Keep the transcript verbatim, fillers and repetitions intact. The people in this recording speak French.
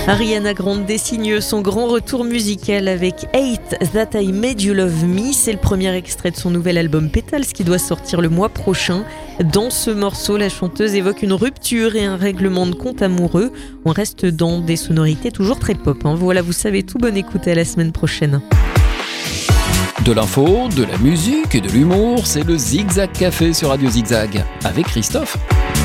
Ariana Grande signe son grand retour musical avec Hate That I Made You Love Me. C'est le premier extrait de son nouvel album Petals qui doit sortir le mois prochain. Dans ce morceau, la chanteuse évoque une rupture et un règlement de compte amoureux. On reste dans des sonorités toujours très pop. Hein. Voilà, vous savez tout. Bonne écoute, à la semaine prochaine. De l'info, de la musique et de l'humour, c'est le Zigzag Café sur Radio Zigzag avec Christophe.